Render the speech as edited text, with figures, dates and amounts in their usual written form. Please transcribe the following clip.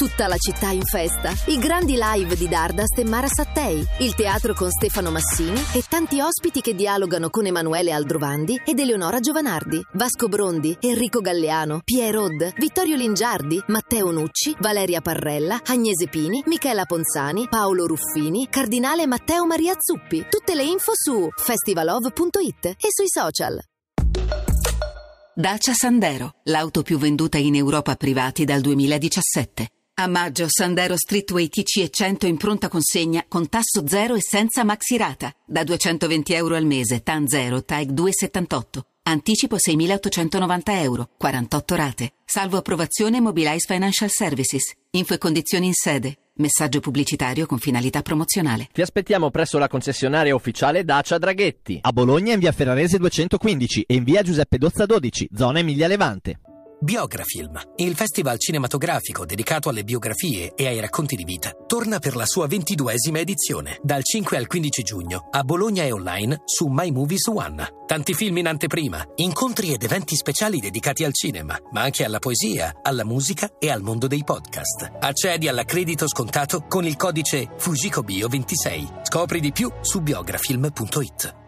tutta la città in festa, i grandi live di Dardast e Mara Sattei, il teatro con Stefano Massini e tanti ospiti che dialogano con Emanuele Aldrovandi ed Eleonora Giovanardi, Vasco Brondi, Enrico Galleano, Pierre Rod, Vittorio Lingiardi, Matteo Nucci, Valeria Parrella, Agnese Pini, Michela Ponzani, Paolo Ruffini, Cardinale Matteo Maria Zuppi. Tutte le info su festivalov.it e sui social. Dacia Sandero, l'auto più venduta in Europa a privati dal 2017. A maggio Sandero Streetway TC e 100 in pronta consegna con tasso zero e senza maxirata. Da €220 al mese, TAN 0, TAEG 278. Anticipo €6.890, 48 rate. Salvo approvazione Mobilize Financial Services. Info e condizioni in sede. Messaggio pubblicitario con finalità promozionale. Ti aspettiamo presso la concessionaria ufficiale Dacia Draghetti. A Bologna in via Ferrarese 215 e in via Giuseppe Dozza 12, zona Emilia Levante. Biografilm, il festival cinematografico dedicato alle biografie e ai racconti di vita, torna per la sua 22esima edizione, dal 5 al 15 giugno, a Bologna e online su My Movies One. Tanti film in anteprima, incontri ed eventi speciali dedicati al cinema, ma anche alla poesia, alla musica e al mondo dei podcast. Accedi all'accredito scontato con il codice FUJICOBIO26. Scopri di più su biografilm.it.